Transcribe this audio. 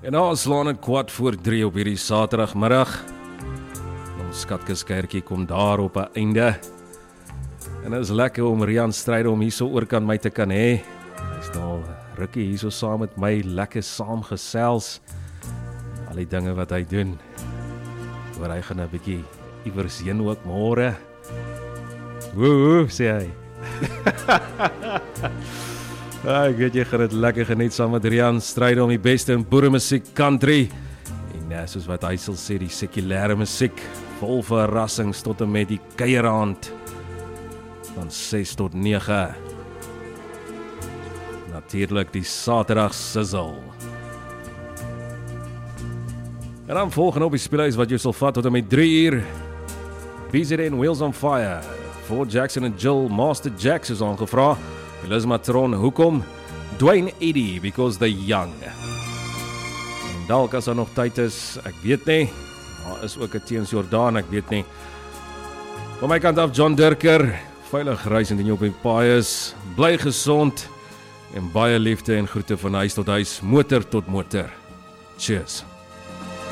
En nou slaan het 2:15 op hierdie Saterdagmiddag. Ons skatkiskerkie kom daar op 'n einde. En dit is lekker om Rian Strydom hier so oor kan my te kan hê. Hy's nou rukkie hier so saam met my, lekker saam gesels. Al die dinge wat hy doen. Waar hy gaan 'n bietjie iewers heen ook môre. Woe, sê hy. Ek weet jy gaan dit lekker geniet saam met Rian Strydom, die beste in boeremusiek, country. En soos wat hy sal sê, die sekulêre musiek, vol verrassings tot en met die kuieraand van 6 tot 9. Natuurlik die Saterdag sizzle. En dan volgende op die speelhuis wat jy sal vat tot en met 3 uur. BZN Wheels on Fire. Ford Jackson en Jill Master Jacks is aangevra. Liz Matron, hoekom? Dwayne Eddy, because they're young. En dalk as daar nog tyd is, ek weet nie. Daar is ook 'n teens Jordaan, ek weet nie. Van my kant af, John Dirker, veilig reis indien jy op die paai is, bly gesond en baie liefde en groete van huis tot huis, motor tot motor. Cheers.